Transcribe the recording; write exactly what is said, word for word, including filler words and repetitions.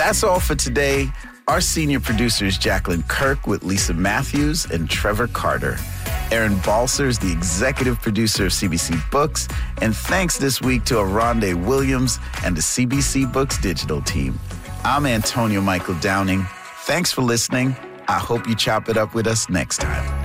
That's all for today. Our senior producer is Jacqueline Kirk with Lisa Matthews and Trevor Carter. Aaron Balser is the executive producer of C B C Books. And thanks this week to Aronde Williams and the C B C Books digital team. I'm Antonio Michael Downing. Thanks for listening. I hope you chop it up with us next time.